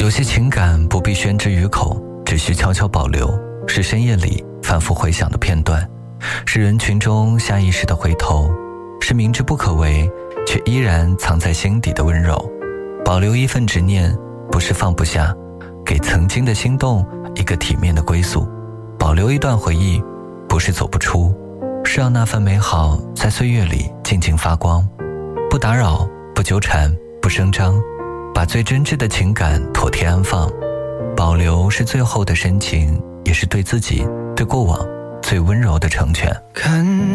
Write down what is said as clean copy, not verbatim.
有些情感不必宣之于口，只需悄悄保留，是深夜里反复回想的片段，是人群中下意识的回头，是明知不可为却依然藏在心底的温柔。保留一份执念，不是放不下，给曾经的心动一个体面的归宿。保留一段回忆，不是走不出，是让那份美好在岁月里静静发光。不打扰，不纠缠，不声张，把最真挚的情感妥帖安放。保留是最后的深情，也是对自己、对过往最温柔的成全。